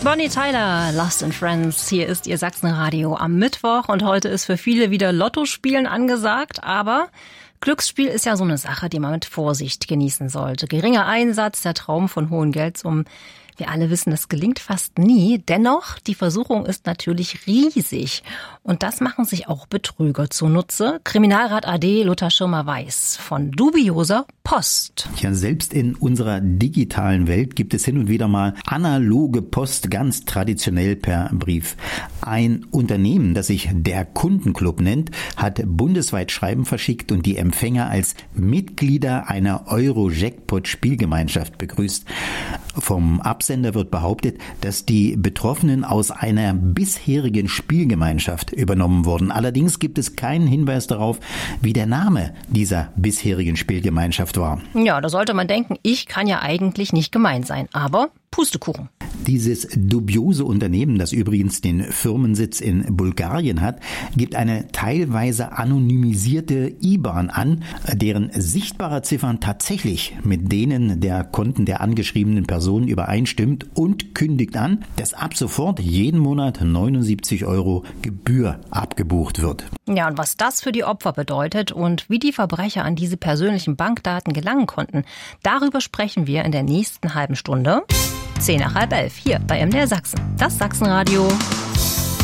Bonnie Tyler, Lost in Friends. Hier ist Ihr Sachsenradio am Mittwoch und heute ist für viele wieder Lottospielen angesagt, aber Glücksspiel ist ja so eine Sache, die man mit Vorsicht genießen sollte. Geringer Einsatz, der Traum von hohen Geldsummen. Wir alle wissen, das gelingt fast nie. Dennoch, die Versuchung ist natürlich riesig. Und das machen sich auch Betrüger zunutze. Kriminalrat AD Lothar Schirmer weiß von dubioser Post. Ja, selbst in unserer digitalen Welt gibt es hin und wieder mal analoge Post, ganz traditionell per Brief. Ein Unternehmen, das sich der Kundenclub nennt, hat bundesweit Schreiben verschickt und die Empfänger als Mitglieder einer Euro-Jackpot-Spielgemeinschaft begrüßt. Vom Absender wird behauptet, dass die Betroffenen aus einer bisherigen Spielgemeinschaft übernommen wurden. Allerdings gibt es keinen Hinweis darauf, wie der Name dieser bisherigen Spielgemeinschaft war. Ja, da sollte man denken, ich kann ja eigentlich nicht gemeint sein, aber Pustekuchen. Dieses dubiose Unternehmen, das übrigens den Firmensitz in Bulgarien hat, gibt eine teilweise anonymisierte IBAN an, deren sichtbarer Ziffern tatsächlich mit denen der Konten der angeschriebenen Personen übereinstimmt und kündigt an, dass ab sofort jeden Monat 79 € Gebühr abgebucht wird. Ja, und was das für die Opfer bedeutet und wie die Verbrecher an diese persönlichen Bankdaten gelangen konnten, darüber sprechen wir in der nächsten halben Stunde. 10 nach halb 11 hier bei MDR Sachsen, das Sachsenradio.